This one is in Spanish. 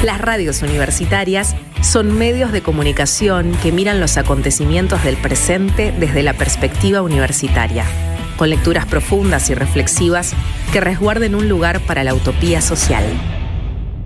Las radios universitarias son medios de comunicación que miran los acontecimientos del presente desde la perspectiva universitaria, con lecturas profundas y reflexivas que resguarden un lugar para la utopía social.